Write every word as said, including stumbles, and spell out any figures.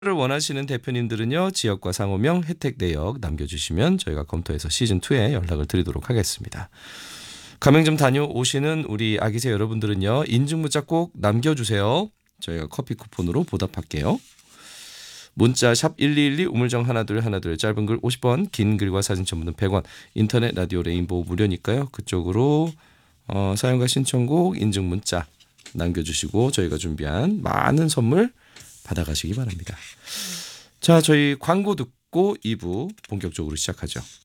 를 원하시는 대표님들은요. 지역과 상호명, 혜택 내역 남겨주시면 저희가 검토해서 시즌이에 연락을 드리도록 하겠습니다. 가맹점 다녀오시는 우리 아기새 여러분들은요. 인증 문자 꼭 남겨주세요. 저희가 커피 쿠폰으로 보답할게요. 문자 샵 일이일이 우물정 하나둘 하나둘 짧은 글 오십 원 긴 글과 사진 첨부는 백 원 인터넷 라디오 레인보우 무료니까요. 그쪽으로 어, 사연과 신청곡 인증 문자 남겨주시고 저희가 준비한 많은 선물 받아가시기 바랍니다. 자, 저희 광고 듣고 이 부 본격적으로 시작하죠.